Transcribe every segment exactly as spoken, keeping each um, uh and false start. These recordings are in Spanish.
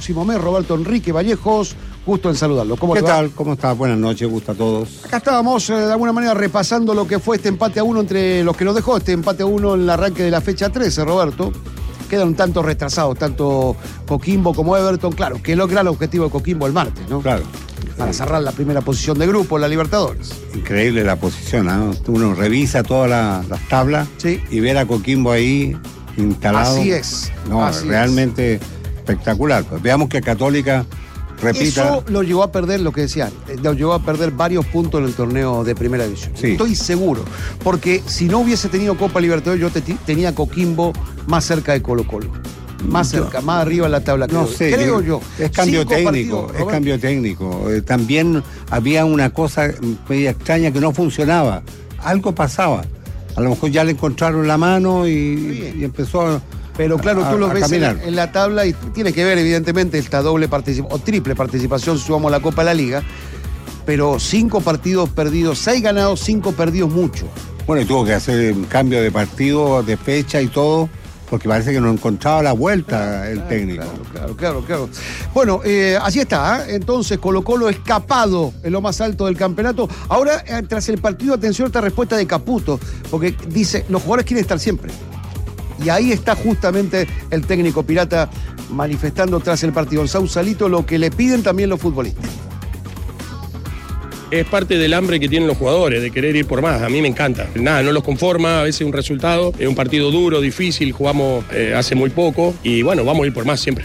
próximo mes. Roberto Enrique Vallejos, gusto en saludarlo. ¿Cómo ¿Qué te tal? va? ¿Cómo estás? Buenas noches, gusto a todos. Acá estábamos, eh, de alguna manera, repasando lo que fue este empate a uno entre los que nos dejó, este empate a uno en el arranque de la fecha trece, Roberto. Quedan un tanto retrasados, tanto Coquimbo como Everton. Claro, que logra el objetivo de Coquimbo el martes, ¿no? Claro. Para cerrar la primera posición de grupo en la Libertadores. Increíble la posición, ¿no? Uno revisa todas la, las tablas Sí. y ver a Coquimbo ahí instalado. Así es. No, así realmente espectacular. Pues veamos que Católica repita. Eso lo llevó a perder, lo que decían, eh, lo llevó a perder varios puntos en el torneo de Primera División. Sí. Estoy seguro, porque si no hubiese tenido Copa Libertadores, yo te- tenía Coquimbo más cerca de Colo Colo. Más Yo- cerca, más arriba en la tabla. No creo, sé, creo yo. Es cambio Cinco técnico, partidos, es Roberto. cambio técnico. Eh, también había una cosa media extraña que no funcionaba. Algo pasaba. A lo mejor ya le encontraron la mano y, bien. y empezó a. Pero claro, a- tú lo a ves en, caminar. en la tabla y tiene que ver, evidentemente, esta doble participación, o triple participación, si sumamos la Copa de la Liga. Pero cinco partidos perdidos, seis ganados, cinco perdidos, mucho. Bueno, y tuvo que hacer un cambio de partido, de fecha y todo, porque parece que no encontraba la vuelta el Claro, técnico. Claro, claro, claro, claro. Bueno, eh, así está, ¿eh? Entonces Colo Colo escapado en lo más alto del campeonato. Ahora, eh, tras el partido, atención a esta respuesta de Caputo, porque dice, los jugadores quieren estar siempre. Y ahí está justamente el técnico pirata manifestando tras el partido en Sausalito lo que le piden también los futbolistas. Es parte del hambre que tienen los jugadores, de querer ir por más. A mí me encanta. Nada, no los conforma, a veces un resultado. Es un partido duro, difícil, jugamos eh, hace muy poco. Y bueno, vamos a ir por más siempre.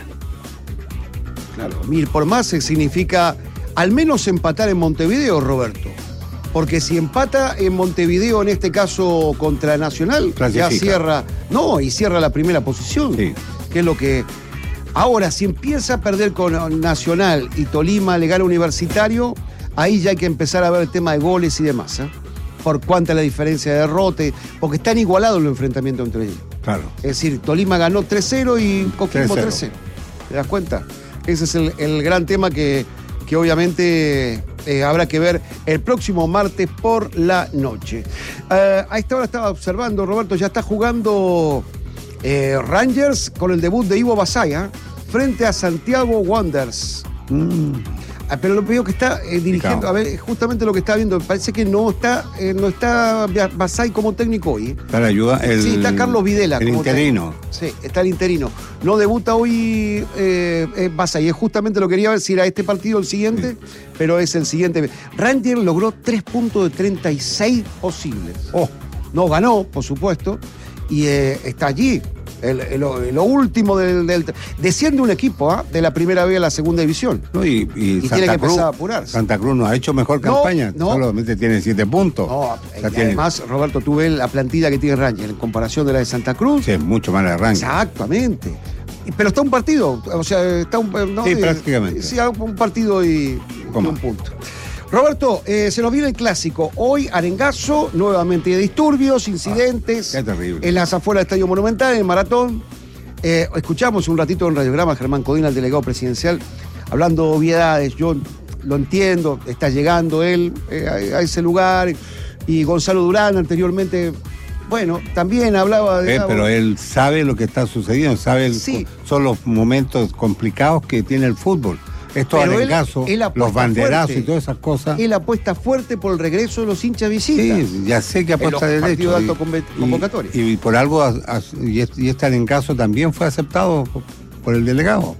Claro, ir por más significa al menos empatar en Montevideo, Roberto. Porque si empata en Montevideo, en este caso contra Nacional, Clasifica. ya cierra. No, y cierra la primera posición. Sí. Que es lo que. Ahora, si empieza a perder con Nacional y Tolima le gana Universitario, ahí ya hay que empezar a ver el tema de goles y demás. ¿eh? Por cuánta la diferencia de derrote, porque están igualados los enfrentamientos entre ellos. Claro. Es decir, Tolima ganó tres cero y Coquimbo tres tres cero. cero. ¿Te das cuenta? Ese es el, el gran tema que, que obviamente eh, habrá que ver el próximo martes por la noche. Eh, a esta hora estaba observando, Roberto, ya está jugando eh, Rangers con el debut de Ivo Basaya frente a Santiago Wanderers. Mm. Ah, pero lo veo que está eh, dirigiendo, Picado. a ver, justamente lo que está viendo, parece que no está, eh, no está Basay como técnico hoy. ¿eh? Está la ayuda. El, Sí, está Carlos Videla. El como interino. técnico. Sí, está el interino. No debuta hoy eh, eh, Basay. Es justamente lo que quería ver si era este partido o el siguiente, pero es el siguiente. Ranger logró tres puntos de treinta y seis posibles. Oh, No ganó, por supuesto, y eh, está allí. El, el- lo último del, del- desciende un equipo ¿ah? de la primera vez a la segunda división. no, y, y Y Santa tiene que Cruz, empezar a apurarse. Santa Cruz no ha hecho mejor No, campaña. no. Solamente tiene siete puntos. No, O sea, y tiene- además, Roberto, tú ves la plantilla que tiene Ranger en comparación de la de Santa Cruz. sí, es mucho más de arranque. Exactamente. Y- Pero está un partido, o sea, está un, no, Sí, eh, prácticamente. Sí, un partido y, y Coma. un punto. Roberto, eh, se nos viene el clásico. Hoy, Arengazo, nuevamente disturbios, incidentes. Ah, qué terrible. En las afueras del Estadio Monumental, en el Maratón. Eh, escuchamos un ratito en Radiograma a Germán Codina, el delegado presidencial, hablando de obviedades. Yo lo entiendo, está llegando él eh, a, a ese lugar. Y Gonzalo Durán, anteriormente, bueno, también hablaba de. Eh, pero él sabe lo que está sucediendo, sabe el- Sí. son los momentos complicados que tiene el fútbol. Estos Pero él- arengazos, él apuesta los banderazos fuerte. y todas esas cosas. Él apuesta fuerte por el regreso de los hinchas visitas. Sí, ya sé que En apuesta los derecho. partidos de y- alta conve- y- convocatoria. Y, por algo, as- as- y este, y este arengazo también fue aceptado por, por el delegado.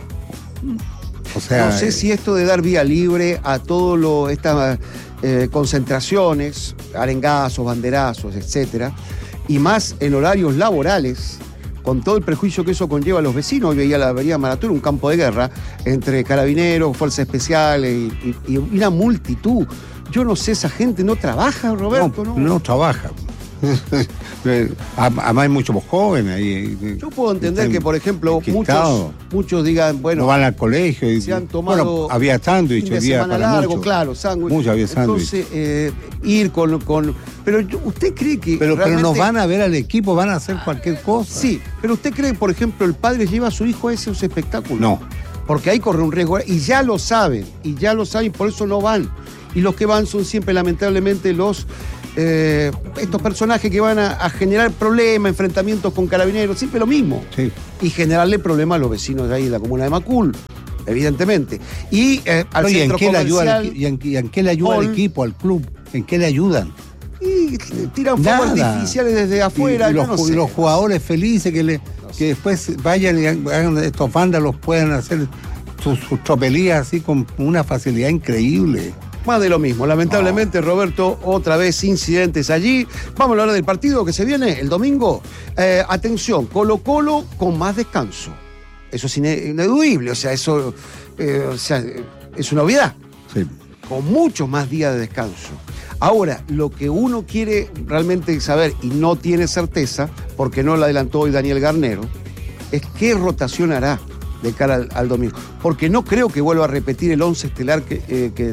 O sea, No sé si esto de dar vía libre a todas estas eh, concentraciones, arengazos, banderazos, etcétera, y más en horarios laborales, con todo el prejuicio que eso conlleva a los vecinos. Hoy veía la avenida Maratón, un campo de guerra entre carabineros, fuerzas especiales y, y- y una multitud. Yo no sé, esa gente no trabaja, Roberto, ¿no? no, no trabaja. Además hay muchos jóvenes ahí. Yo puedo entender Están que, por ejemplo, muchos, enquistados. muchos digan, bueno, no van al colegio. Y, se han tomado bueno, había sándwich fin de hoy día semana para largo, muchos. claro, sándwich. Mucho había sándwich. Entonces, eh, ir con, con... Pero yo- usted cree que Pero, pero realmente... nos van a ver al equipo, van a hacer cualquier cosa. Sí, pero usted cree, por ejemplo, el padre lleva a su hijo a esos espectáculos. No. Porque ahí corre un riesgo. Y ya lo saben, y ya lo saben, por eso no van. Y los que van son siempre, lamentablemente, los eh, estos personajes que van a, a generar problemas, enfrentamientos con carabineros, siempre lo mismo. Sí. Y generarle problemas a los vecinos de ahí de la comuna de Macul, evidentemente. Y eh, al no, ¿y centro en qué le ayuda comercial, al, y en, y en qué le ayuda Paul, al equipo, al club? ¿En qué le ayudan? Y tiran fuegos artificiales desde afuera. Y, y yo los, no sé. los jugadores felices que, le, No sé. que después vayan y hagan estos vándalos, puedan hacer sus, sus tropelías así con una facilidad increíble. Más de lo mismo. Lamentablemente, no. Roberto, otra vez incidentes allí. Vamos a hablar del partido que se viene el domingo. Eh, atención, Colo-Colo con más descanso. Eso es ineludible, o sea, eso eh, o sea, es una obviedad. Sí. Con muchos más días de descanso. Ahora, lo que uno quiere realmente saber y no tiene certeza, porque no lo adelantó hoy Daniel Garnero, es qué rotación hará de cara al, al domingo. Porque no creo que vuelva a repetir el once estelar que, eh, que,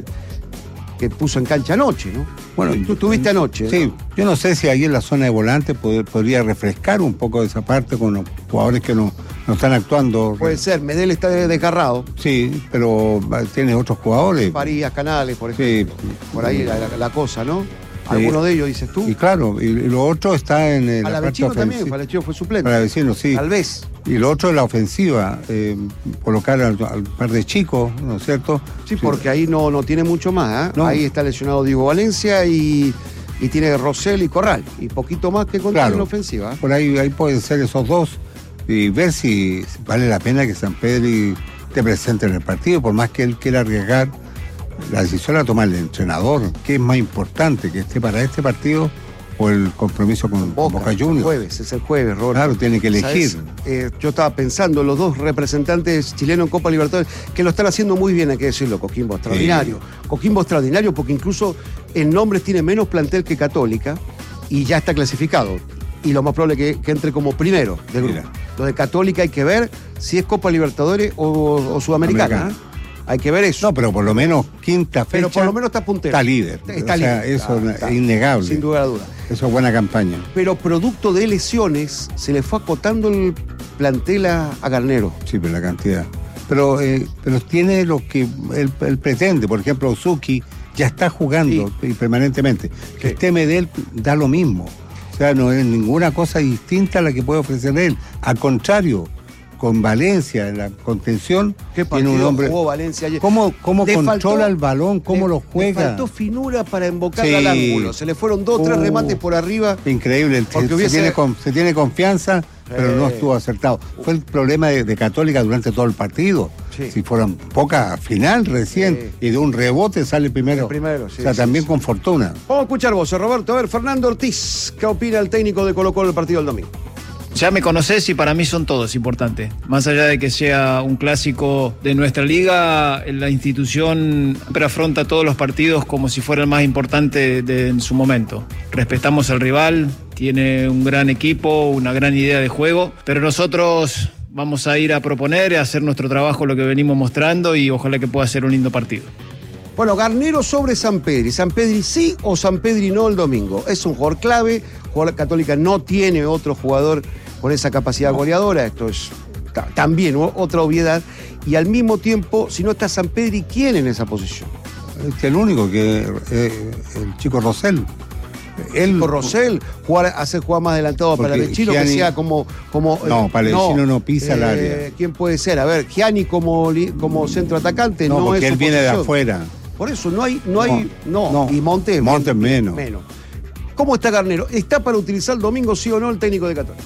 que puso en cancha anoche, ¿no? Bueno, tú estuviste anoche. Sí, ¿no? Yo no sé si ahí en la zona de volante pod- podría refrescar un poco de esa parte con los jugadores que no, no están actuando. Puede ser, Medel está desgarrado. Sí, pero tiene otros jugadores. Farías, Canales, por ejemplo. Sí. Por ahí la, la, la cosa, ¿no? Alguno de ellos, dices tú. Y claro, y, y lo otro está en el. Palavecino también, Palavecino fue suplente. Palavecino, sí. Tal vez. Y lo otro es la ofensiva, eh, colocar al, al par de chicos, ¿no es cierto? Sí, porque ahí no, no tiene mucho más, ¿eh? No. Ahí está lesionado Diego Valencia y, y tiene Rosell y Corral. Y poquito más que contar Claro. en la ofensiva. ¿eh? Por ahí, ahí pueden ser esos dos y ver si vale la pena que San Pedro esté presente en el partido, por más que él quiera arriesgar. La decisión la toma el entrenador, que es más importante, que esté para este partido o el compromiso con Boca, Boca Juniors. El jueves, es el jueves, Roberto. Claro, tiene que elegir. Eh, yo estaba pensando, los dos representantes chilenos en Copa Libertadores, que lo están haciendo muy bien, hay que decirlo, Coquimbo extraordinario. Sí. Coquimbo extraordinario porque incluso en nombres tiene menos plantel que Católica y ya está clasificado. Y lo más probable es que, que entre como primero del grupo. Mira. Lo de Católica hay que ver si es Copa Libertadores o, o Sudamericana. Americana. ¿eh? Hay que ver eso. No, pero por lo menos quinta fecha. Pero por lo menos está puntero. Está líder. Está o sea, líder. Eso Ah, es está, innegable. Sin duda duda. Eso es buena campaña. Pero producto de lesiones, se le fue acotando el plantel a, a Garnero. Sí, pero la cantidad. Pero, eh, pero tiene lo que él, él pretende. Por ejemplo, Suki ya está jugando sí. permanentemente. Que sí. esté Medel da lo mismo. O sea, no es ninguna cosa distinta a la que puede ofrecer él. Al contrario, con Valencia en la contención, ¿qué tiene un hombre jugó Valencia ayer? ¿Cómo, cómo controla faltó, el balón? ¿Cómo le, lo juega? Le faltó finura para embocar sí. al ángulo. Se le fueron dos o uh, tres remates por arriba. Increíble. Se, hubiese... se, tiene, con, se tiene confianza, eh. pero no estuvo acertado. Fue el problema de, de Católica durante todo el partido. Sí. Si fueron poca final recién sí. y de un rebote sale primero. El primero sí, o sea, sí, también sí. con fortuna. Vamos a escuchar vos, Roberto. A ver, Fernando Ortiz, ¿qué opina el técnico de Colo-Colo del partido del domingo? Ya me conocés y para mí son todos importantes. Más allá de que sea un clásico de nuestra liga, la institución siempre afronta todos los partidos como si fuera el más importante de, de, en su momento. Respetamos al rival, tiene un gran equipo, una gran idea de juego, pero nosotros vamos a ir a proponer, a hacer nuestro trabajo, lo que venimos mostrando y ojalá que pueda ser un lindo partido. Bueno, Garnero sobre San Pedro. ¿San Pedro sí o San Pedro no el domingo? Es un jugador clave. Jugador Católica no tiene otro jugador con esa capacidad no. goleadora. Esto es ta- también otra obviedad. Y al mismo tiempo, si no está San Pedro, ¿quién en esa posición? Es el único que eh, el chico Rosell. El chico Rosell, jugar, hacer jugar más adelantado a Palavecino, Gianni... que sea como. como no, Palavecino no, no pisa el eh, área. ¿Quién puede ser? A ver, Gianni como, como centro atacante no, no porque es. Él viene posición. de afuera. Por eso no hay, no hay, no, no. y Montes, Montes menos. menos. ¿Cómo está Garnero? ¿Está para utilizar el domingo, sí o no, el técnico de Católica?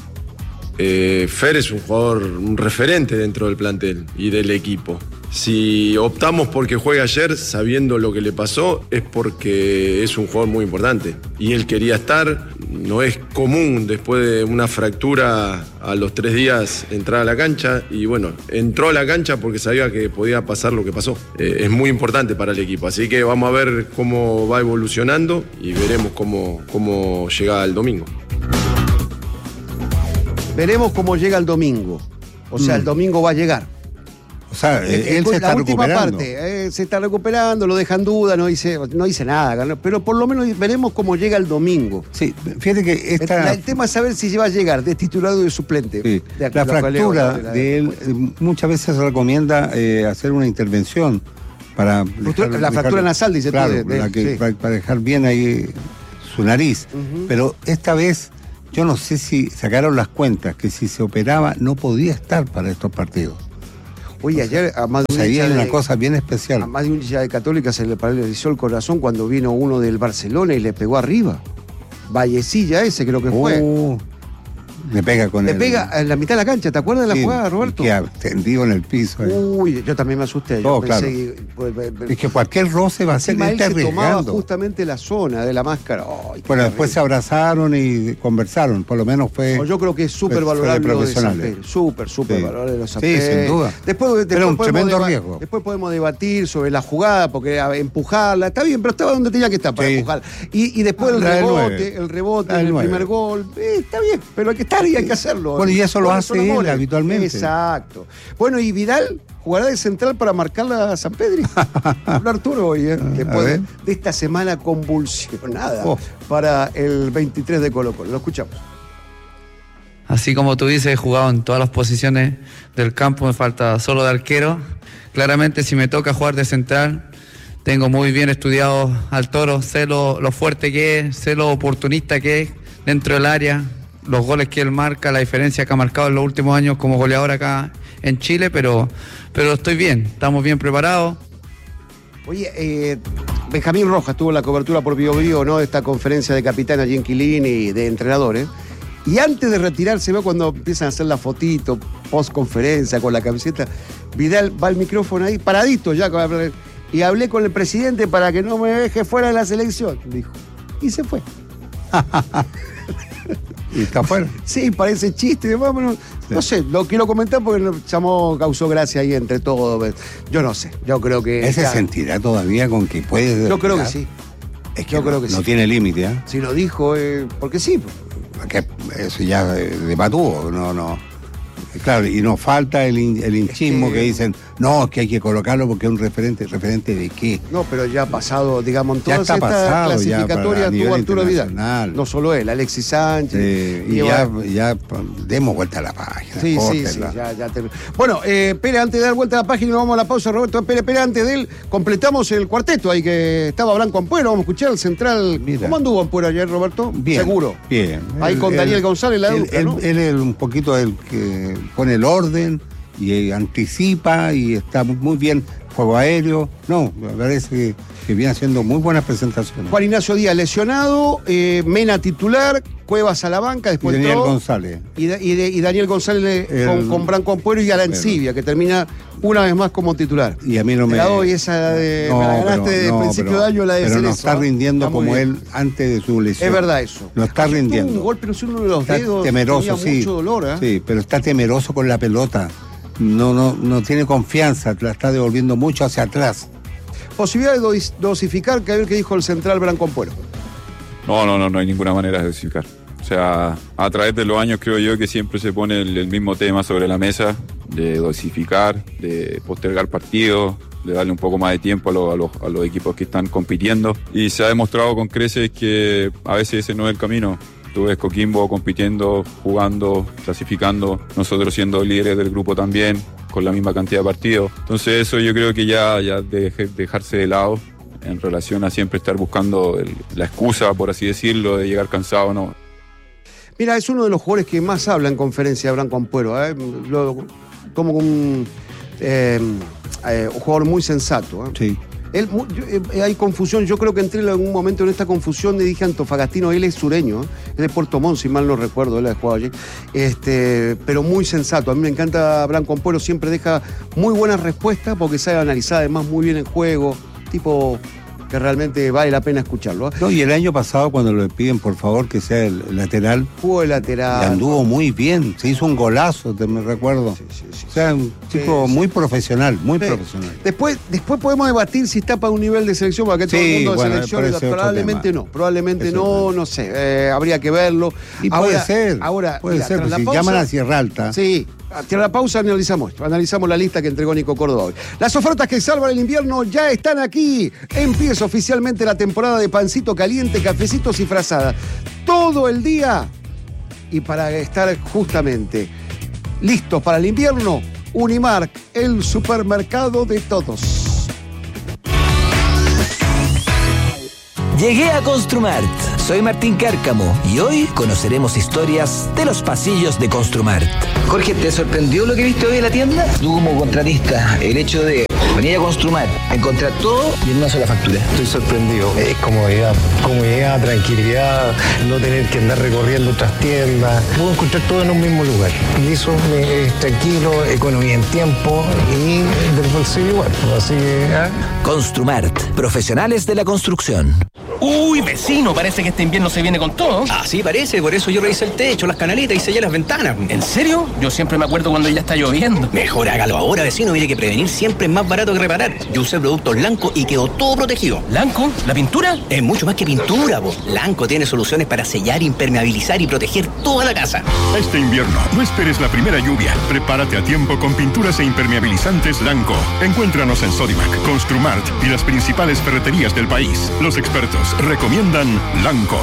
Eh, Fer es un jugador, un referente dentro del plantel y del equipo. Si optamos porque juegue ayer sabiendo lo que le pasó, es porque es un jugador muy importante. Y él quería estar, no es común después de una fractura a los tres días entrar a la cancha. Y bueno, entró a la cancha porque sabía que podía pasar lo que pasó. Eh, es muy importante para el equipo. Así que vamos a ver cómo va evolucionando y veremos cómo, cómo llega el domingo. Veremos cómo llega el domingo. O sea, mm. el domingo va a llegar. O sea, él, él se está la última recuperando. parte, eh, se está recuperando, lo dejan duda, no dice, no dice nada, pero por lo menos veremos cómo llega el domingo. Sí, fíjate que esta... el, el tema es saber si va a llegar de titulado y de suplente. Sí. De, la fractura de, la, de él, muchas veces se recomienda eh, hacer una intervención para... Dejar, la dejar, fractura nasal, dice claro, tú. De, de, la que, sí. para, para dejar bien ahí su nariz. Ujú. Pero esta vez, yo no sé si sacaron las cuentas, que si se operaba no podía estar para estos partidos. Oye, ayer a más de O un sea, ahí hincha hay una de- cosa bien especial. a más de un hincha de Católica se le paralizó el corazón cuando vino uno del Barcelona y le pegó arriba. Vallecilla ese creo que fue. Uh, le pega con Le el... pega en la mitad de la cancha, ¿te acuerdas de la sí, jugada, Roberto? y queda tendido en el piso. ahí. Uy, yo también me asusté. Yo Oh, pensé claro. que, pues, pues, Es que cualquier roce va a ser encima él está se tomaba arriesgando. justamente la zona de la máscara. Ay, qué Bueno, después se terrible. abrazaron y conversaron, por lo menos fue... No, yo creo que es súper fue- fue de valorable lo de profesionales. Samperi. Súper, súper Sí. valorable lo de Sí, Samperi. sin duda. Después, después Era un podemos tremendo deba- riesgo. Después podemos debatir sobre la jugada, porque a- empujarla, está bien, pero estaba donde tenía que estar para Sí. empujar. Y, y después Ah, el la del rebote, nueve. el rebote, La del el nueve. primer gol, eh, está bien, pero hay que estar y hay que hacerlo. Bueno, y eso lo Bueno, hace son él amores. habitualmente. Exacto. Bueno, y Vidal jugará de central para marcarla a San Pedro. Habla Arturo hoy, ¿eh? Después ver. de esta semana convulsionada Oh. para el veintitrés de Colo Colo. Lo escuchamos. Así como tú dices, he jugado en todas las posiciones del campo, me falta solo de arquero. Claramente si me toca jugar de central, tengo muy bien estudiado al Toro, sé lo, lo fuerte que es, sé lo oportunista que es dentro del área, los goles que él marca, la diferencia que ha marcado en los últimos años como goleador acá en Chile, pero, pero estoy bien, estamos bien preparados. Oye, eh, Benjamín Rojas tuvo la cobertura por Bio Bio, ¿no? De esta conferencia de capitán allí en Quilín y de entrenadores. Y antes de retirarse, ve cuando empiezan a hacer la fotito, post conferencia con la camiseta, Vidal va al micrófono ahí, paradito ya, con- y hablé con el presidente para que no me deje fuera de la selección, dijo. Y se fue. Y está afuera. Sí, parece chiste, vámonos. No sé, lo quiero comentar porque nos llamó, causó gracia ahí entre todos. Yo no sé, yo creo que. ¿Ese ya- sentirá todavía con que puede... Yo creo que sí. Es que Yo no, creo que no sí. tiene límite, ¿eh? Si lo dijo, eh, porque sí. Que eso ya de, de patúo, no, no. Claro, y nos falta el, hin- el hinchismo Es que- que dicen, no, es que hay que colocarlo porque es un referente. ¿Referente de qué? No, pero ya ha pasado, digamos, en Ya todas está estas pasado, ya, clasificatorias para- a nivel tuvo Arturo Vidal. internacional. No solo él, Alexis Sánchez. Eh, y Eva- ya, ya demos vuelta a la página. Sí, sí, sí, córtenla. ya, ya te- Bueno, eh, Pérez, antes de dar vuelta a la página, vamos a la pausa, Roberto Pérez, Pérez, antes de él, completamos el cuarteto ahí que estaba Blanco Ampuero, vamos a escuchar el central. Mira. ¿Cómo anduvo Ampuero ayer, Roberto? Bien, Seguro. Bien. Ahí con Daniel González, la él, dupla, él- ¿no? él es un poquito el que pone el orden y eh, anticipa y está muy- muy bien. Juego aéreo. No, me parece que, que viene haciendo muy buenas presentaciones. Juan Ignacio Díaz lesionado, eh, Mena titular, Cuevas a la banca, Y después Daniel entró- González. Y, da- y de- y Daniel González El- con, con Branco Ampuero y Arancibia, que termina una vez más como titular. Y a mí no Te me. la doy esa de. No, me la ganaste pero- de no, principio pero- de año la de Pero ser no eso, está ¿eh? rindiendo Está muy como bien. él antes de su lesión. Es verdad eso. Lo está Ayer tuvo rindiendo. un golpe, no sé, uno de los Está dedos. temeroso, tenía sí. mucho dolor, ¿eh? Sí, pero está temeroso con la pelota. No, no, no tiene confianza, la está devolviendo mucho hacia atrás. Posibilidad de dos- dosificar, que a ver qué dijo el central Branco Ampuero. No, no, no, no hay ninguna manera de dosificar. O sea, a través de los años creo yo que siempre se pone el, el mismo tema sobre la mesa, de dosificar, de postergar partidos, de darle un poco más de tiempo a, lo- a los, a los equipos que están compitiendo. Y se ha demostrado con creces que a veces ese no es el camino. Tú ves Coquimbo compitiendo, jugando, clasificando, nosotros siendo líderes del grupo también, con la misma cantidad de partidos. Entonces eso yo creo que ya, ya deje- dejarse de lado en relación a siempre estar buscando el- la excusa, por así decirlo, de llegar cansado, no. Mira, es uno de los jugadores que más habla en conferencia de Branco Ampuero. ¿eh? Lo- como un, eh, eh, un jugador muy sensato. ¿eh? Sí. Él, mu- yo- eh, hay confusión, yo creo que entré en algún momento en esta confusión y dije Antofagastino, él es sureño, ¿eh? Es de Puerto Montt, si mal no recuerdo, él ha jugado allí, este, pero muy sensato. A mí me encanta Branco Ampuero, siempre deja muy buenas respuestas porque sabe analizar además muy bien el juego, tipo que realmente vale la pena escucharlo. ¿eh? No, y el año pasado cuando le piden por favor que sea el lateral, Jugó de le lateral. anduvo muy bien, se hizo un golazo, te me recuerdo. Sí, sí, sí. O sea, un chico Sí, sí. muy profesional, muy Sí. profesional. Después, después podemos debatir si está para un nivel de selección, porque todo Sí, el mundo de bueno, selección, pero ese es otro probablemente tema. no, probablemente Ese no, es no sé, eh, habría que verlo. Y puede ser, ahora, puede mira, ser, tras pues la si pausa- llaman a Sierra Alta. Sí, tras la pausa analizamos esto, analizamos la lista que entregó Nico Córdoba hoy. Las ofertas que salvan el invierno ya están aquí. Empieza oficialmente la temporada de pancito caliente, cafecitos y frazadas. Todo el día. Y para estar justamente listos para el invierno, Unimark, el supermercado de todos. Llegué a Construmart soy Martín Cárcamo y hoy conoceremos historias de los pasillos de Construmart. Jorge, ¿te sorprendió lo que viste hoy en la tienda? Tú como contratista, el hecho de venir a Construmart, encontrar todo y en una sola factura. Estoy sorprendido. Es comodidad, comodidad, tranquilidad, no tener que andar recorriendo otras tiendas. Puedo encontrar todo en un mismo lugar. Y eso me es tranquilo, economía en tiempo y del bolsillo igual. Así que... ¿eh? Construmart, profesionales de la construcción. Uy, vecino, parece que este invierno se viene con todo. Así parece, por eso yo revisé el techo, las canaletas y sellé las ventanas. ¿En serio? Yo siempre me acuerdo cuando ya está lloviendo. Mejor hágalo ahora, vecino, mire que prevenir siempre es más barato que reparar. Yo usé productos Lanco y quedó todo protegido. ¿Lanco? ¿La pintura? Es mucho más que pintura, vos. Lanco tiene soluciones para sellar, impermeabilizar y proteger toda la casa. Este invierno, no esperes la primera lluvia. Prepárate a tiempo con pinturas e impermeabilizantes Lanco. Encuéntranos en Sodimac, Construmart y las principales ferreterías del país. Los expertos recomiendan Lanco.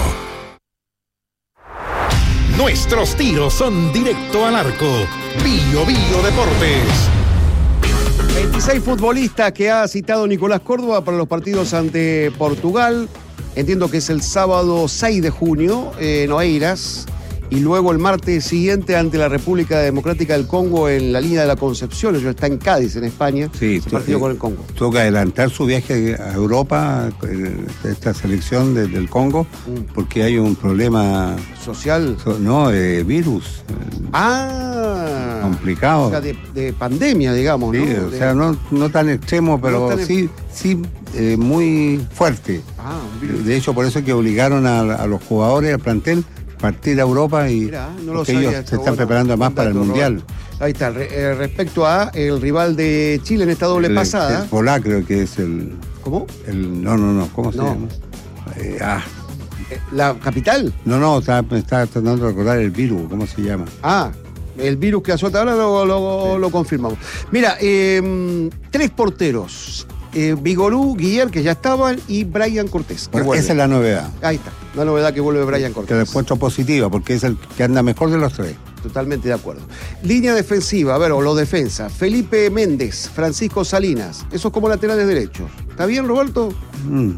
Nuestros tiros son directo al arco. Bio Bio Deportes. veintiséis futbolistas que ha citado Nicolás Córdoba para los partidos ante Portugal. Entiendo que es el sábado seis de junio en Oeiras. Y luego el martes siguiente ante la República Democrática del Congo en la línea de la Concepción. Ellos está en Cádiz, en España. Sí, su partido con el Congo. Tuvo que adelantar su viaje a Europa, esta selección de, del Congo, mm. porque hay un problema social. So, no, de virus. Ah. Complicado. O sea, de, de pandemia, digamos, sí, ¿no? O de... sea, no, no tan extremo, pero no tan sí, sí eh, muy fuerte. Ah, un virus. De hecho, por eso es que obligaron a, a los jugadores, al plantel, partir a Europa y Mirá, no lo porque sabía, ellos se están bueno, preparando más para el Mundial. Robert. Ahí está, Re, eh, respecto a el rival de Chile en esta doble el, pasada. El Polá creo que es el... ¿Cómo? El, no, no, no, ¿cómo se no. llama? Eh, ah. ¿La capital? No, no, está, está tratando de recordar el virus, ¿cómo se llama? Ah, el virus que azota ahora lo, lo, sí. lo confirmamos. Mira, eh, tres porteros. Eh, Vigorú, Guillermo, que ya estaban, y Brian Cortés. Bueno, esa es la novedad. Ahí está, la novedad que vuelve Brian Cortés. Que la encuentro positiva, porque es el que anda mejor de los tres. Totalmente de acuerdo. Línea defensiva, a ver, o los defensas. Felipe Méndez, Francisco Salinas. Esos como laterales derechos. ¿Está bien, Roberto? Mm.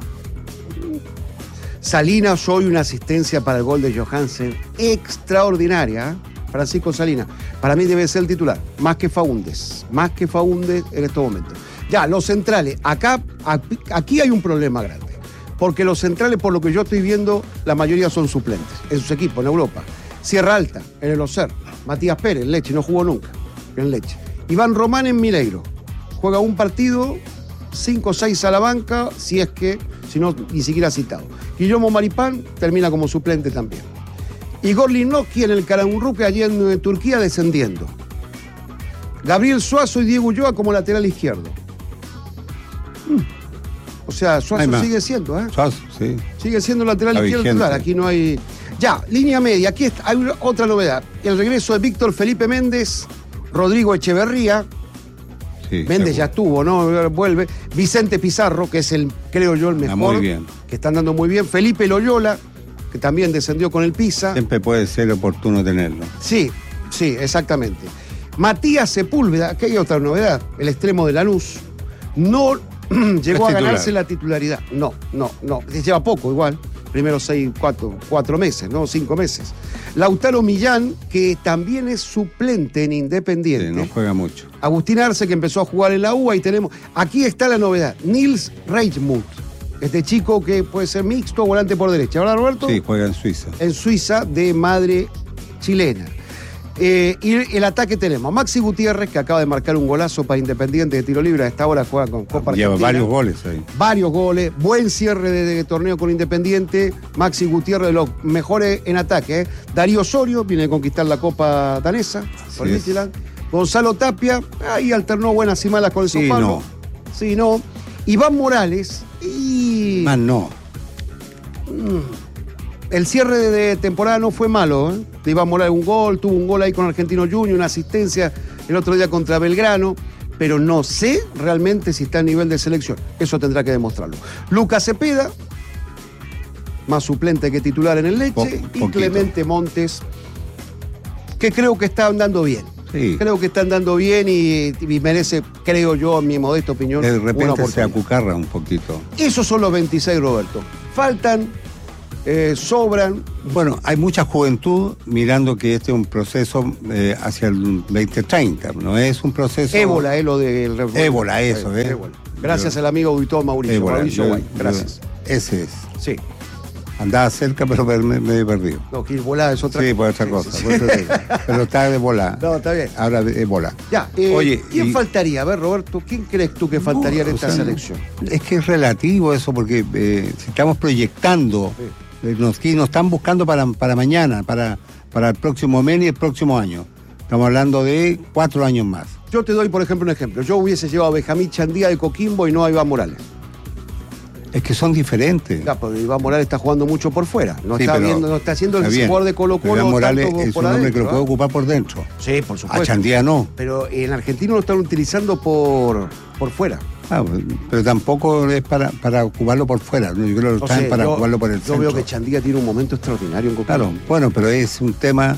Salinas, hoy una asistencia para el gol de Johansen extraordinaria. Francisco Salinas. Para mí debe ser el titular. Más que Faúndez. Más que Faúndez en estos momentos. Ya, los centrales. Acá, aquí hay un problema grande. Porque los centrales, por lo que yo estoy viendo, la mayoría son suplentes en sus equipos en Europa. Sierra Alta, en el Ocer. Matías Pérez, en Leche, no jugó nunca en Leche. Iván Román en Mineiro. Juega un partido, cinco o seis a la banca, si es que, si no, ni siquiera citado. Guillermo Maripán termina como suplente también. Igor Linovsky en el Karagümrük, allí en Turquía, descendiendo. Gabriel Suazo y Diego Ulloa como lateral izquierdo. O sea, Suazo sigue siendo, ¿eh? Suazo, sí. Sigue siendo lateral Está izquierdo titular. Aquí no hay... Ya, línea media. Aquí está, hay una, otra novedad. El regreso de Víctor Felipe Méndez, Rodrigo Echeverría. Sí, Méndez ya estuvo, ¿no? Vuelve. Vicente Pizarro, que es el, creo yo, el mejor. Está muy bien. Que está andando muy bien. Felipe Loyola, que también descendió con el Pisa. Siempre puede ser oportuno tenerlo. Sí, sí, exactamente. Matías Sepúlveda, que hay otra novedad. El extremo de Lanús. No llegó a ganarse la titularidad. No, no, no. Lleva poco igual. Primero seis, cuatro, cuatro meses, ¿no? Cinco meses. Lautaro Millán, que también es suplente en Independiente. Sí, no juega mucho. Agustín Arce, que empezó a jugar en la U, ahí tenemos. Aquí está la novedad. Nils Reichmuth. Este chico que puede ser mixto, volante por derecha. ¿Verdad, Roberto? Sí, juega en Suiza. En Suiza, de madre chilena. Eh, y el ataque tenemos a Maxi Gutiérrez, que acaba de marcar un golazo para Independiente de tiro libre. A esta hora juega con Copa Argentina. Lleva varios goles ahí. Varios goles. Buen cierre de, de torneo con Independiente. Maxi Gutiérrez, de los mejores en ataque. ¿eh? Darío Osorio viene a conquistar la Copa danesa por Midtjylland. Gonzalo Tapia, ahí alternó buenas y malas con el São Paulo. No. Sí, no. Iván Morales y... Más no. Mm. El cierre de temporada no fue malo, ¿eh? De Iván Morales un gol, tuvo un gol ahí con Argentino Junior, una asistencia el otro día contra Belgrano, pero no sé realmente si está a nivel de selección. Eso tendrá que demostrarlo. Lucas Cepeda, más suplente que titular en el Leche, po- y poquito. Clemente Montes, que creo que está andando bien. Sí. Creo que está andando bien y, y merece, creo yo, en mi modesta opinión, de repente una se acucarra un poquito. Esos son los veintiséis, Roberto. Faltan eh, sobran. Bueno, hay mucha juventud mirando que este es un proceso eh, hacia el veinte treinta, no es un proceso... Ébola, es lo del... Ébola, eso, ¿eh? Ébola. Gracias yo, al amigo auditor Mauricio, Ébola, Mauricio yo, Guay, gracias. Yo, ese es. Sí. Andaba cerca, pero me, me he perdido. No, que volada es otra sí, cosa. Sí, por otra sí, cosa. Sí. Pero está de volada. No, está bien. Ahora de volada. Ya, eh, Oye, ¿quién y... faltaría? A ver, Roberto, ¿quién crees tú que faltaría no, en esta o sea, selección? Es que es relativo eso, porque eh, si estamos proyectando, sí. eh, nos, nos están buscando para, para mañana, para, para el próximo mes y el próximo año. Estamos hablando de cuatro años más. Yo te doy, por ejemplo, un ejemplo. Yo hubiese llevado a Benjamín Chandía de Coquimbo y no a Iván Morales. Es que son diferentes. Claro, porque Iván Morales está jugando mucho por fuera. No sí, está viendo, no está haciendo el está jugador de Colo Colo. Iván Morales es un hombre que lo puede ocupar por dentro. Sí, por supuesto. A Chandía no. Pero en Argentina lo están utilizando por, por fuera. Ah, pero tampoco es para, para ocuparlo por fuera. Yo creo que lo están o sea, para yo, ocuparlo por el yo centro. Yo veo que Chandía tiene un momento extraordinario en Coquimbo. Claro, bueno, pero es un tema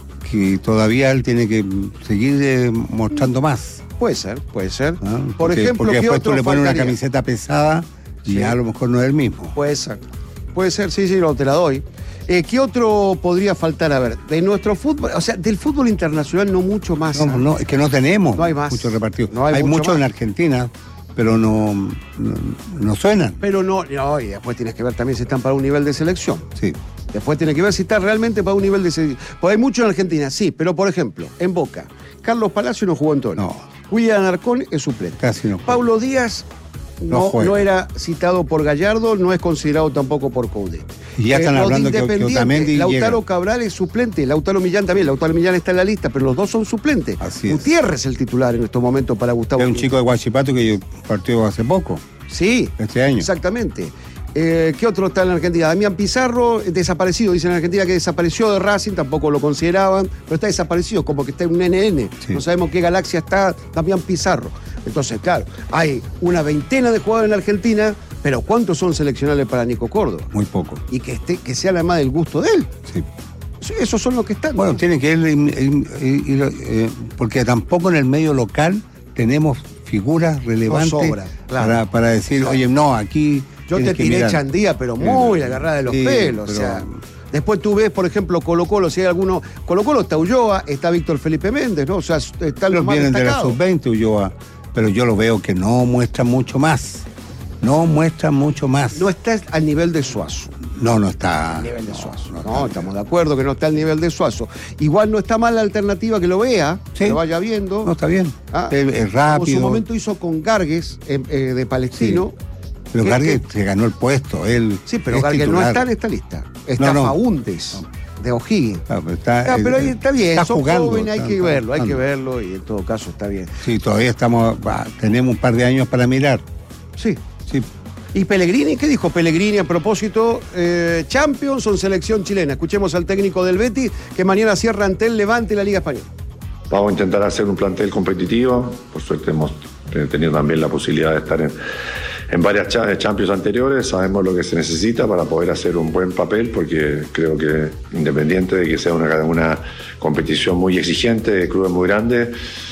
que todavía él tiene que seguir eh, mostrando más. Puede ser, puede ser. ¿Ah? Por porque, ejemplo, porque ¿qué después otro tú le pones faltaría? Una camiseta pesada y sí. A lo mejor no es el mismo. Puede ser. Puede ser, sí, sí, lo, te la doy. Eh, ¿Qué otro podría faltar? A ver, de nuestro fútbol, o sea, del fútbol internacional no mucho más. No, no, es que no tenemos no hay más. muchos repartidos. No hay hay mucho muchos en Argentina, pero no, no, no suenan. Pero no, no, y después tienes que ver también si están para un nivel de selección. Sí. Después tienes que ver si están realmente para un nivel de selección. Pues hay muchos en Argentina, sí, pero por ejemplo, en Boca, Carlos Palacio no jugó en todo. No. William Arcón es suplente. Casi no. Paulo Díaz no, no, no era citado por Gallardo, no es considerado tampoco por Coudet. Y ya están eh, hablando que, que Otamendi Lautaro llega. Cabral es suplente, Lautaro Millán también, Lautaro Millán está en la lista, pero los dos son suplentes. Así es. Gutiérrez es el titular en estos momentos para Gustavo. Es un chico de Huachipato que partió hace poco. Sí, este año. Exactamente. Eh, ¿Qué otro está en Argentina? Damián Pizarro, desaparecido, dicen en Argentina que desapareció de Racing, tampoco lo consideraban, pero está desaparecido, como que está en un N N. Sí. No sabemos qué galaxia está Damián Pizarro. Entonces, claro, hay una veintena de jugadores en Argentina, pero ¿cuántos son seleccionables para Nico Córdoba? Muy poco. Y que esté, que sea además del gusto de él. Sí. Esos son los que están. Bueno, ¿no? Tienen que ir, ir, ir, ir eh, porque tampoco en el medio local tenemos figuras relevantes no sobra, claro. para, para decir, claro. Oye, no, aquí... Yo te tiré Chandía, pero muy agarrada de los sí, pelos. Pero... O sea, después tú ves, por ejemplo, Colo Colo, si hay alguno. Colo Colo está Ulloa, está Víctor Felipe Méndez, ¿no? O sea, están los más vienen destacados. De la sub veinte Ulloa, pero yo lo veo que no muestra mucho más. No muestra mucho más. No está al nivel de Suazo. No, no está. Al nivel de Suazo. No, no, no estamos de acuerdo que no está al nivel de Suazo. Igual no está mal la alternativa que lo vea, sí. Que lo vaya viendo. No, está bien. Ah, es, es rápido. Como su momento hizo con Gargues eh, eh, de Palestino. Sí. Pero Gargues se ganó el puesto, él. Sí, pero Gargues no está en esta lista. Está no, no. Faúndez, no. de O'Higgins. No, pero, está, no, pero ahí está bien, está son jugando, jóvenes, hay está, que está, verlo, está, hay que verlo y en todo caso está bien. Sí, todavía estamos, bah, tenemos un par de años para mirar. Sí. Sí. ¿Y Pellegrini? ¿Qué dijo Pellegrini a propósito? Eh, Champions o selección chilena. Escuchemos al técnico del Betis que mañana cierra ante el Levante la Liga Española. Vamos a intentar hacer un plantel competitivo. Por suerte hemos tenido también la posibilidad de estar en, en varias Champions anteriores. Sabemos lo que se necesita para poder hacer un buen papel, porque creo que independiente de que sea una, una competición muy exigente, de clubes muy grandes,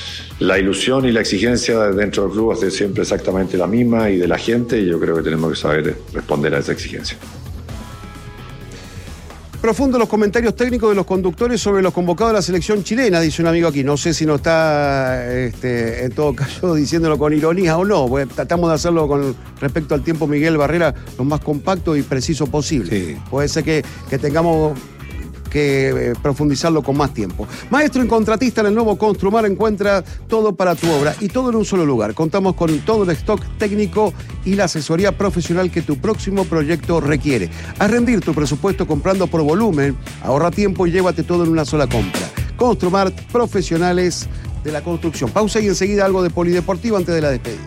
la ilusión y la exigencia dentro del club va a ser siempre exactamente la misma y de la gente, y yo creo que tenemos que saber responder a esa exigencia. Profundo los comentarios técnicos de los conductores sobre los convocados de la selección chilena, dice un amigo aquí. No sé si no está, este, en todo caso, diciéndolo con ironía o no. Pues tratamos de hacerlo con respecto al tiempo Miguel Barrera lo más compacto y preciso posible. Sí. Puede ser que, que tengamos que eh, profundizarlo con más tiempo. Maestro y contratista en el nuevo Construmar encuentra todo para tu obra y todo en un solo lugar. Contamos con todo el stock técnico y la asesoría profesional que tu próximo proyecto requiere. Haz rendir tu presupuesto comprando por volumen, ahorra tiempo y llévate todo en una sola compra. Construmar, profesionales de la construcción. Pausa y enseguida algo de polideportivo antes de la despedida.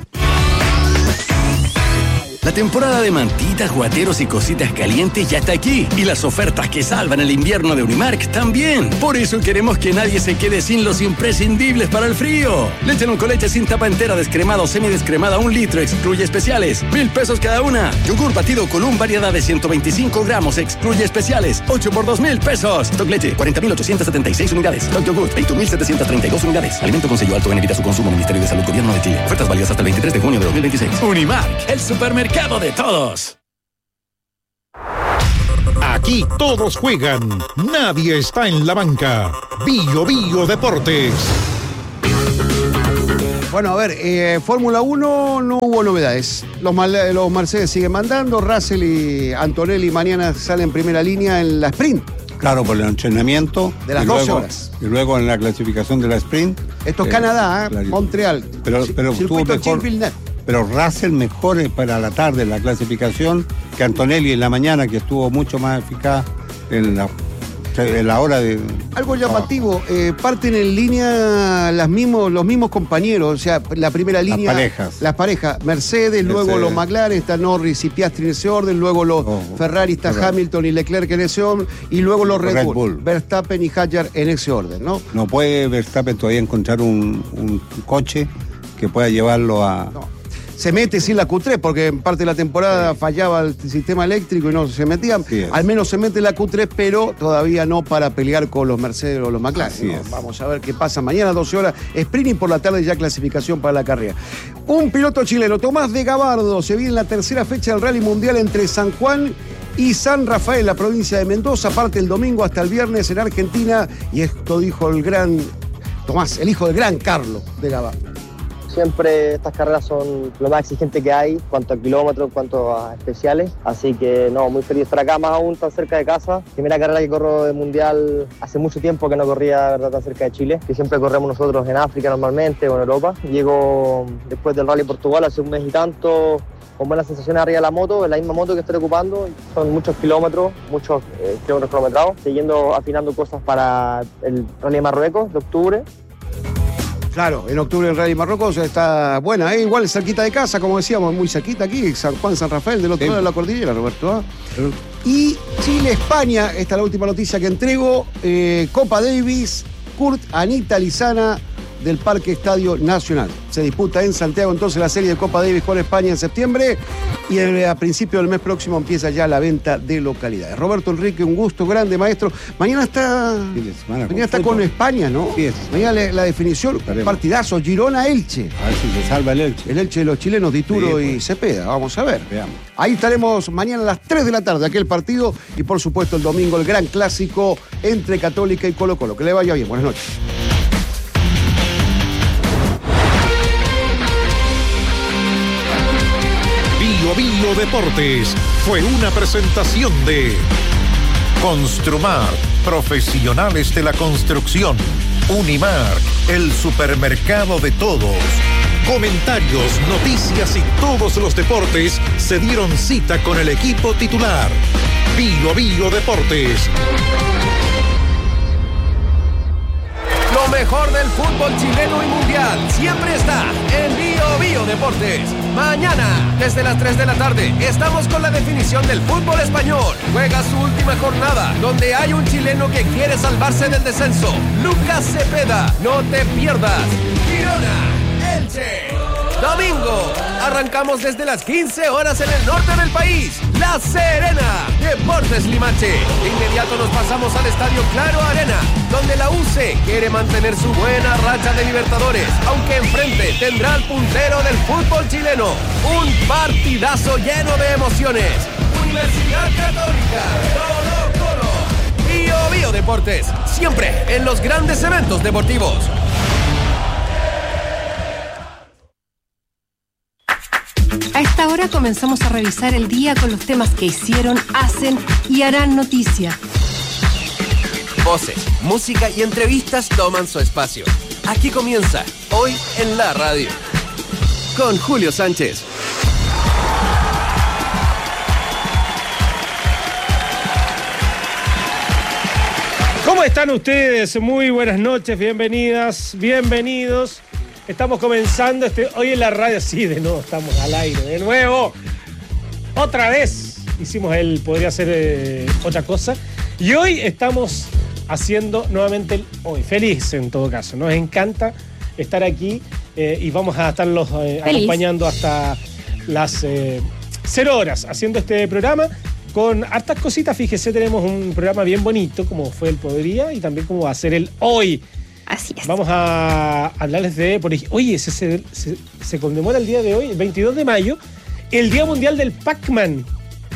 La temporada de mantitas, guateros y cositas calientes ya está aquí. Y las ofertas que salvan el invierno de Unimark también. Por eso queremos que nadie se quede sin los imprescindibles para el frío. Leche con leche sin tapa entera, descremada o semidescremada, un litro, excluye especiales. Mil pesos cada una. Yogur batido Column, variedad de ciento veinticinco gramos, excluye especiales. ocho por dos mil pesos. Stock leche, cuarenta mil ochocientos setenta y seis unidades. Stock yogur, veinte mil setecientos treinta y dos unidades. Alimento con sello alto en evita su consumo. Ministerio de Salud, Gobierno de Chile. Ofertas válidas hasta el veintitrés de junio de dos mil veintiséis. Unimark, el supermercado de todos. Aquí todos juegan, nadie está en la banca. Bio Bio Deportes. Bueno, a ver, eh, Fórmula uno no hubo novedades. Los, mal, los Mercedes siguen mandando, Russell y Antonelli mañana salen en primera línea en la sprint. Claro, por el entrenamiento. De las doce horas. Y luego en la clasificación de la sprint. Esto es eh, Canadá, ¿eh? claro. Montreal. Pero, pero tuvo mejor, Villeneuve. pero Russell mejor para la tarde en la clasificación que Antonelli en la mañana, que estuvo mucho más eficaz en la, en la hora de... Algo llamativo, eh, parten en línea las mismos, los mismos compañeros, o sea, la primera línea... Las parejas. Las parejas, Mercedes, Mercedes. luego los McLaren, está Norris y Piastri en ese orden, luego los oh, Ferrari, está Ferrari. Hamilton y Leclerc en ese orden, y luego los Red, Red Bull, Bull. Verstappen y Hadjar en ese orden, ¿no? No puede Verstappen todavía encontrar un, un coche que pueda llevarlo a... No. Se mete sin la Q tres, porque en parte de la temporada sí. fallaba el sistema eléctrico y no se metían. Sí, al menos se mete la Q tres, pero todavía no para pelear con los Mercedes o los McLaren. ¿no? Vamos a ver qué pasa mañana, doce horas. Sprint y por la tarde ya clasificación para la carrera. Un piloto chileno, Tomás de Gabardo, se viene en la tercera fecha del Rally Mundial entre San Juan y San Rafael, la provincia de Mendoza. Parte el domingo hasta el viernes en Argentina. Y esto dijo el gran Tomás, el hijo del gran Carlos de Gabardo. Siempre estas carreras son lo más exigente que hay, cuanto a kilómetros, cuanto a especiales. Así que no, muy feliz de estar acá, más aún tan cerca de casa. Primera carrera que corro de mundial hace mucho tiempo que no corría, verdad, tan cerca de Chile, que siempre corremos nosotros en África normalmente o en Europa. Llego después del Rally Portugal hace un mes y tanto, con buenas sensaciones arriba de la moto, en la misma moto que estoy ocupando. Son muchos kilómetros, muchos eh, kilómetros cronometrados, siguiendo afinando cosas para el Rally de Marruecos de octubre. Claro, en octubre el Rally Marruecos está buena, ¿eh? Igual cerquita de casa, como decíamos, muy cerquita aquí, San Juan, San Rafael, del otro sí. lado de la cordillera, Roberto. ¿eh? Y Chile-España, esta es la última noticia que entrego, eh, Copa Davis, Kurt Anita Lizana del Parque Estadio Nacional. Se disputa en Santiago entonces la serie de Copa Davis con España en septiembre y a principios del mes próximo empieza ya la venta de localidades. Roberto Enrique, un gusto grande, maestro. Mañana está, sí, mañana con, está con España, ¿no? Sí, mañana la, la definición, estaremos. Partidazo, Girona-Elche. A ver si se salva el Elche. El Elche de los chilenos, Dituro sí, pues. y Cepeda, vamos a ver. Veamos. Ahí estaremos mañana a las tres de la tarde, aquel partido, y por supuesto el domingo el gran clásico entre Católica y Colo Colo. Que le vaya bien, buenas noches. Bio Bio Deportes fue una presentación de Construmar, profesionales de la construcción. Unimark, el supermercado de todos. Comentarios, noticias y todos los deportes se dieron cita con el equipo titular. Bio Bio Deportes. Lo mejor del fútbol chileno y mundial siempre está en Bio Bio Deportes. Mañana, desde las tres de la tarde, estamos con la definición del fútbol español. Juega su última jornada, donde hay un chileno que quiere salvarse del descenso. Lucas Cepeda, no te pierdas. Girona, Elche. Domingo, arrancamos desde las quince horas en el norte del país. La Serena, Deportes Limache. De inmediato nos pasamos al Estadio Claro Arena, donde la U C quiere mantener su buena racha de Libertadores, aunque enfrente tendrá al puntero del fútbol chileno. Un partidazo lleno de emociones. Universidad Católica, Colo Colo. Bio Bio Deportes, siempre en los grandes eventos deportivos. A esta hora comenzamos a revisar el día con los temas que hicieron, hacen y harán noticia. Voces, música y entrevistas toman su espacio. Aquí comienza, Hoy en la Radio, con Julio Sánchez. ¿Cómo están ustedes? Muy buenas noches, bienvenidas, bienvenidos. Estamos comenzando este Hoy en la Radio, sí, de nuevo estamos al aire, de nuevo. Otra vez hicimos el Podría Ser eh, Otra Cosa. Y hoy estamos haciendo nuevamente el Hoy. Feliz en todo caso, nos encanta estar aquí eh, y vamos a estarlos eh, acompañando hasta las eh, cero horas haciendo este programa con hartas cositas. Fíjese, tenemos un programa bien bonito como fue el Podría y también como va a ser el Hoy. Así es. Vamos a hablarles de, por ejemplo, oye, se, se, se conmemora el día de hoy, el veintidós de mayo, el Día Mundial del Pac-Man.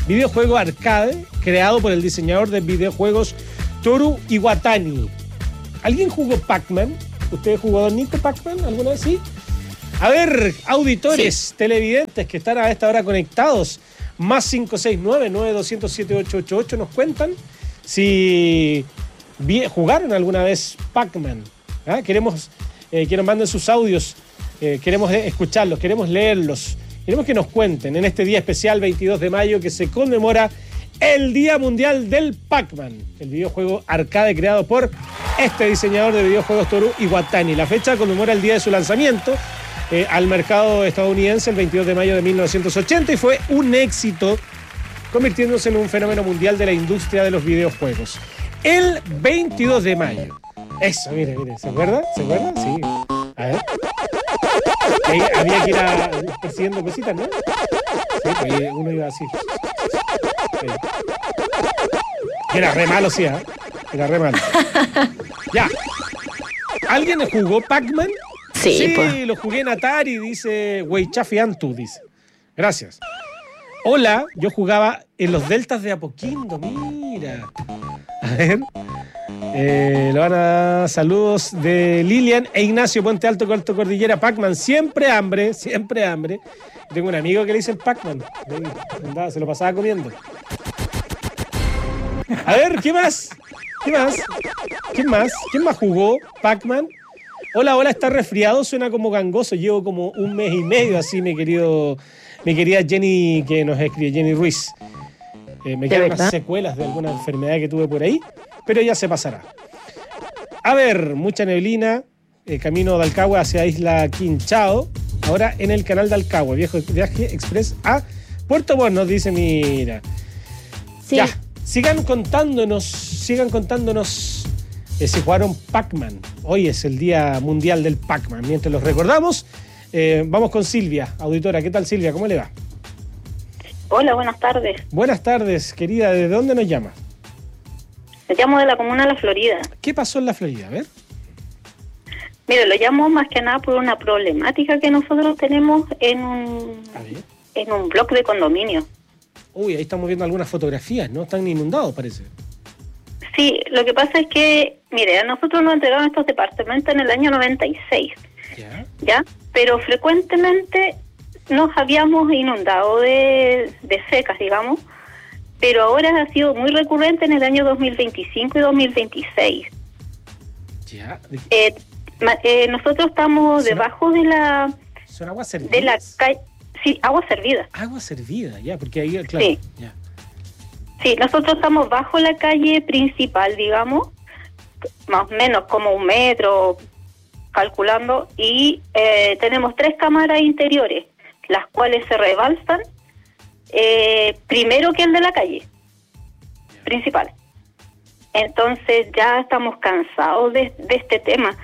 videojuego arcade creado por el diseñador de videojuegos Toru Iwatani. ¿Alguien jugó Pac-Man? ¿Usted jugó Don Nico Pac-Man alguna vez? Sí. A ver, auditores, sí. televidentes que están a esta hora conectados, más cinco seis nueve, nueve dos cero cero, siete ocho ocho ocho, nos cuentan si jugaron alguna vez Pac-Man. ¿Ah? Queremos eh, que nos manden sus audios, eh, queremos escucharlos, queremos leerlos, queremos que nos cuenten en este día especial veintidós de mayo que se conmemora el Día Mundial del Pac-Man, el videojuego arcade creado por este diseñador de videojuegos Toru Iwatani. La fecha conmemora el día de su lanzamiento eh, al mercado estadounidense el veintidós de mayo de mil novecientos ochenta y fue un éxito, convirtiéndose en un fenómeno mundial de la industria de los videojuegos. El veintidós de mayo. Eso, mire, mire, ¿se acuerda? ¿Se acuerda? Sí. A ver. Ahí había que ir a, persiguiendo cositas, ¿no? Sí, pues uno iba así. Sí. Era re malo, sí, ¿eh? Era re malo. Ya. ¿Alguien jugó Pac-Man? Sí, sí pues. Lo jugué en Atari, dice Weichafi Antu, dice. Gracias. Hola, yo jugaba en los deltas de Apoquindo, mira. A ver. Eh, lo van a saludos de Lilian e Ignacio Puente Alto, Alto Cordillera. Pac-Man, siempre hambre, siempre hambre. Tengo un amigo que le dicen Pac-Man. Se lo pasaba comiendo. A ver, ¿qué más? ¿Qué más? ¿Quién más? ¿Quién más jugó Pac-Man? Hola, hola, está resfriado, suena como gangoso. Llevo como un mes y medio así, mi querido, mi querida Jenny, que nos escribe, Jenny Ruiz. Eh, me quedan unas secuelas de alguna enfermedad que tuve por ahí, pero ya se pasará. A ver, mucha neblina, eh, camino de Alcagua hacia Isla Quinchao, ahora en el canal de Alcagua, viejo viaje express a Puerto Montt, nos dice, mira. Sí. Ya, sigan contándonos, sigan contándonos eh, si jugaron Pac-Man. Hoy es el Día Mundial del Pac-Man. Mientras los recordamos, eh, vamos con Silvia, auditora. ¿Qué tal, Silvia? ¿Cómo le va? Hola, buenas tardes. Buenas tardes, querida. ¿De dónde nos llama? Me llamo de la comuna de La Florida. ¿Qué pasó en La Florida? A ver. Mire, lo llamo más que nada por una problemática que nosotros tenemos en un, en un bloque de condominio. Uy, ahí estamos viendo algunas fotografías, ¿no? Están inundados, parece. Sí, lo que pasa es que, mire, a nosotros nos entregaron estos departamentos en el año noventa y seis. ¿Ya? ¿Ya? Pero frecuentemente nos habíamos inundado de, de secas, digamos, pero ahora ha sido muy recurrente en el año dos mil veinticinco y dos mil veintiséis. ¿Ya? Eh, ma, eh, nosotros estamos ¿Son, debajo de la... ¿Son aguas servidas? De la calle... Sí, agua servida. Agua servida, ya, porque ahí, claro. Sí. Ya. Sí, nosotros estamos bajo la calle principal, digamos, más o menos como un metro, calculando, y eh, tenemos tres cámaras interiores, las cuales se rebalsan eh, primero que el de la calle principal. Entonces ya estamos cansados de, de este tema.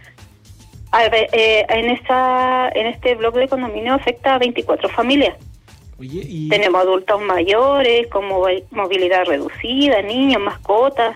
A ver, eh, en esta en este bloque de condominio afecta a veinticuatro familias. Oye, y... Tenemos adultos mayores, con movilidad reducida, niños, mascotas.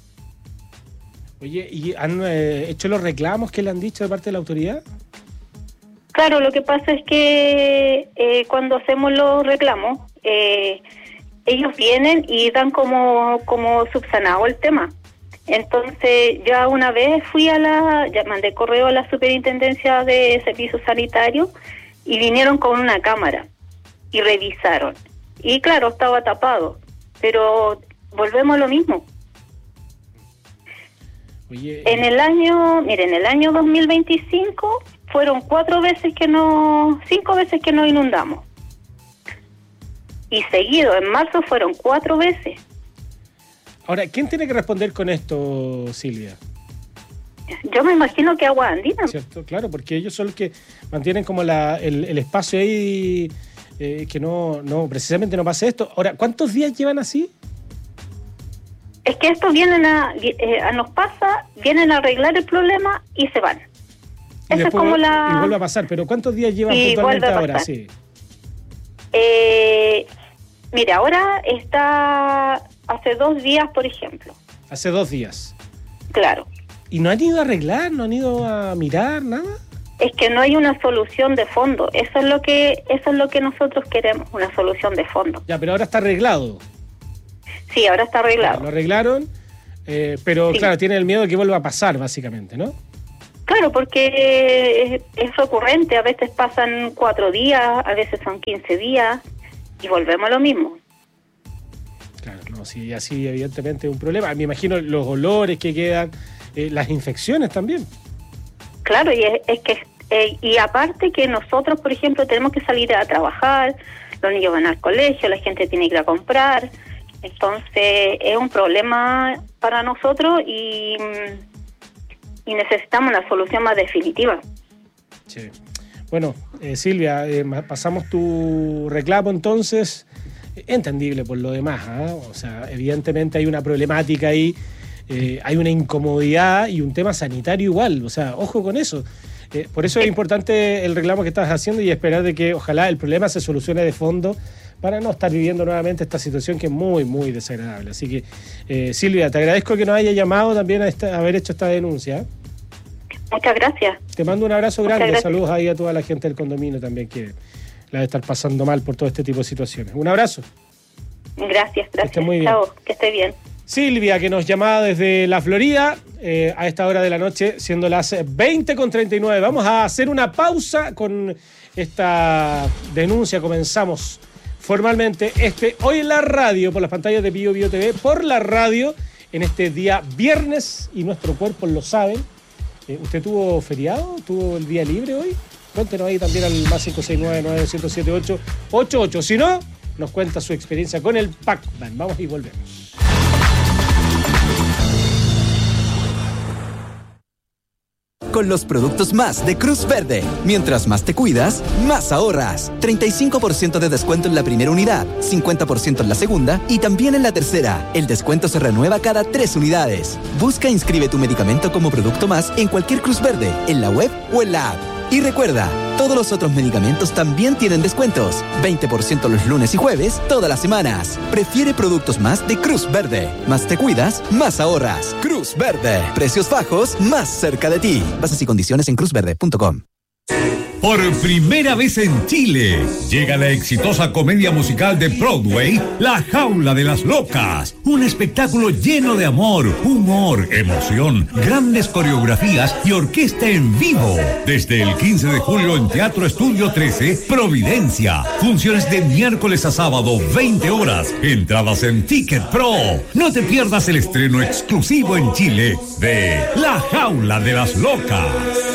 Oye, ¿y han eh, hecho los reclamos que le han dicho de parte de la autoridad? Claro, lo que pasa es que eh, cuando hacemos los reclamos, eh, ellos vienen y dan como, como subsanado el tema. Entonces, ya una vez fui a la, ya mandé correo a la Superintendencia de Servicios Sanitarios y vinieron con una cámara y revisaron. Y claro, estaba tapado, pero volvemos a lo mismo. Oye, en el año, mire, en el año dos mil veinticinco fueron cuatro veces que no, cinco veces que nos inundamos. Y seguido, en marzo fueron cuatro veces. Ahora, ¿quién tiene que responder con esto, Silvia? Yo me imagino que Agua Andina. ¿Cierto? Claro, porque ellos son los que mantienen como la, el, el espacio ahí, eh, que no, no, precisamente no pase esto. Ahora, ¿cuántos días llevan así? Es que estos vienen a, eh, a nos pasa, vienen a arreglar el problema y se van. Esa es como la... Y vuelve a pasar, pero ¿cuántos días llevan puntualmente ahora? Sí. Eh, mira, ahora está... Hace dos días, por ejemplo. Hace dos días. Claro. ¿Y no han ido a arreglar? ¿No han ido a mirar nada? es que no hay una solución de fondo. Eso es lo que eso es lo que nosotros queremos, una solución de fondo. Ya, pero ahora está arreglado. Sí, ahora está arreglado. Lo arreglaron, eh, pero Sí. claro, tiene el miedo de que vuelva a pasar, básicamente, ¿no? Claro, porque es, es recurrente. A veces pasan cuatro días, a veces son quince días y volvemos a lo mismo. Claro, no, sí, así evidentemente es un problema. Me imagino los olores que quedan, eh, las infecciones también. Claro, y es, es que eh, y aparte que nosotros, por ejemplo, tenemos que salir a trabajar, los niños van al colegio, la gente tiene que ir a comprar, entonces es un problema para nosotros y, y necesitamos una solución más definitiva. Sí. Bueno, eh, Silvia, eh, pasamos tu reclamo entonces, entendible por lo demás, ¿eh? O sea, evidentemente hay una problemática ahí. Eh, hay una incomodidad y un tema sanitario igual, o sea, ojo con eso. Eh, por eso es importante el reclamo que estás haciendo y esperar de que ojalá el problema se solucione de fondo para no estar viviendo nuevamente esta situación que es muy, muy desagradable. Así que, eh, Silvia, te agradezco que nos haya llamado también a, esta, a haber hecho esta denuncia. Muchas gracias. Te mando un abrazo Muchas grande, gracias. saludos ahí a toda la gente del condominio también que la de estar pasando mal por todo este tipo de situaciones. Un abrazo. Gracias, gracias. esté muy bien. Chao, que esté bien. Silvia, que nos llamaba desde la Florida, eh, a esta hora de la noche, siendo las veinte con treinta y nueve. Vamos a hacer una pausa con esta denuncia. Comenzamos formalmente este hoy en la radio, por las pantallas de Bio Bio T V, por la radio, en este día viernes, y nuestro cuerpo lo saben. Eh, ¿Usted tuvo feriado? ¿Tuvo el día libre hoy? Cuéntenos ahí también al más cinco seis nueve, nueve uno cero siete, ocho ocho ocho. Si no, nos cuenta su experiencia con el Pac-Man. Vamos y volvemos. Con los productos más de Cruz Verde. Mientras más te cuidas, más ahorras. treinta y cinco por ciento de descuento en la primera unidad, cincuenta por ciento en la segunda y también en la tercera. El descuento se renueva cada tres unidades. Busca e inscribe tu medicamento como producto más en cualquier Cruz Verde, en la web o en la app. Y recuerda, todos los otros medicamentos también tienen descuentos. veinte por ciento los lunes y jueves, todas las semanas. Prefiere productos más de Cruz Verde. Más te cuidas, más ahorras. Cruz Verde. Precios bajos, más cerca de ti. Bases y condiciones en cruz verde punto com. Por primera vez en Chile, llega la exitosa comedia musical de Broadway, La Jaula de las Locas. Un espectáculo lleno de amor, humor, emoción, grandes coreografías y orquesta en vivo. Desde el quince de julio en Teatro Estudio trece, Providencia. Funciones de miércoles a sábado, veinte horas. Entradas en Ticket Pro. No te pierdas el estreno exclusivo en Chile de La Jaula de las Locas.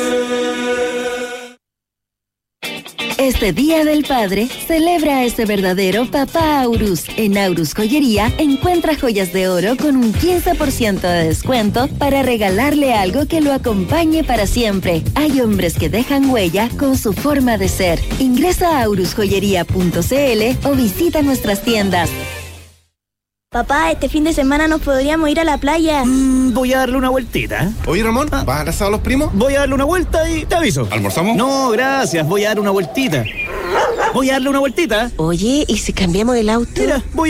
Este Día del Padre, celebra a ese verdadero papá Aurus. En Aurus Joyería, encuentra joyas de oro con un quince por ciento de descuento para regalarle algo que lo acompañe para siempre. Hay hombres que dejan huella con su forma de ser. Ingresa a aurus joyería punto c l o visita nuestras tiendas. Papá, este fin de semana nos podríamos ir a la playa. Mm, voy a darle una vueltita. Oye, Ramón, ¿vas a abrazar a los primos? Voy a darle una vuelta y te aviso. ¿Almorzamos? No, gracias. Voy a dar una vueltita. Voy a darle una vueltita. Oye, ¿y si cambiamos el auto? Mira, voy